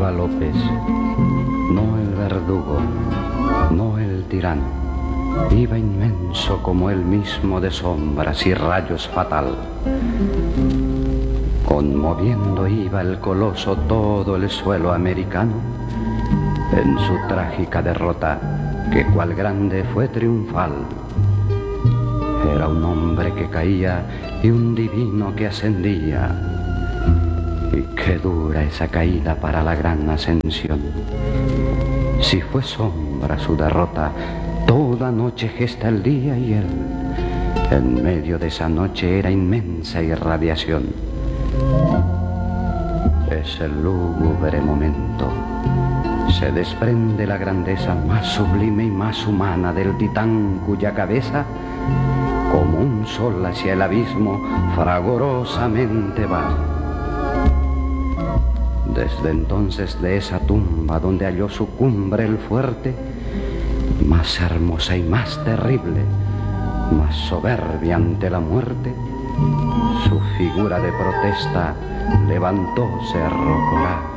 iba López, no el verdugo, no el tirano. Iba inmenso como él mismo, de sombras y rayos fatal. Conmoviendo iba el coloso todo el suelo americano en su trágica derrota, que cual grande fue triunfal. Era un hombre que caía y un divino que ascendía. Y qué dura esa caída para la gran ascensión. Si fue sombra su derrota, toda noche gesta el día, y él, en medio de esa noche, era inmensa irradiación. Es el lúgubre momento. Se desprende la grandeza más sublime y más humana del titán, cuya cabeza, como un sol hacia el abismo, fragorosamente va. Desde entonces, de esa tumba donde halló su cumbre el fuerte, más hermosa y más terrible, más soberbia ante la muerte, su figura de protesta levantóse rocola.